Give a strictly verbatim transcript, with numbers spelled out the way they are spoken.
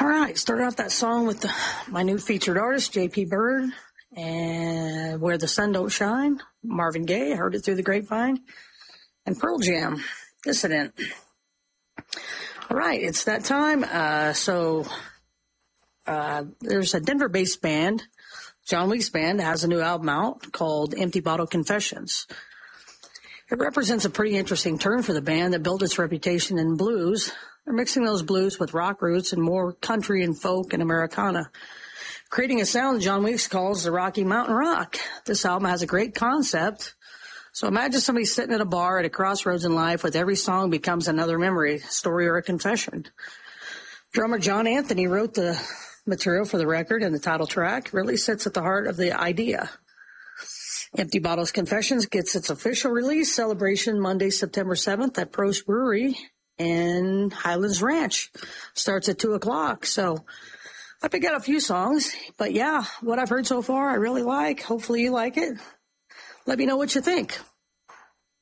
All right, started off that song with the, my new featured artist, J P Bird, and Where the Sun Don't Shine, Marvin Gaye, I Heard It Through the Grapevine, and Pearl Jam, Dissident. All right, it's that time. Uh, so uh, there's a Denver-based band, John Weeks Band, that has a new album out called Empty Bottle Confessions. It represents a pretty interesting turn for the band that built its reputation in blues. They're mixing those blues with rock roots and more country and folk and Americana, creating a sound John Weeks calls the Rocky Mountain Rock. This album has a great concept. So imagine somebody sitting at a bar at a crossroads in life with every song becomes another memory, story, or a confession. Drummer John Anthony wrote the material for the record, and the title track really sits at the heart of the idea. Empty Bottles Confessions gets its official release celebration Monday, September seventh at Prost Brewery in Highlands Ranch. Starts at two o'clock. So I picked out a few songs, but yeah, what I've heard so far, I really like. Hopefully you like it. Let me know what you think.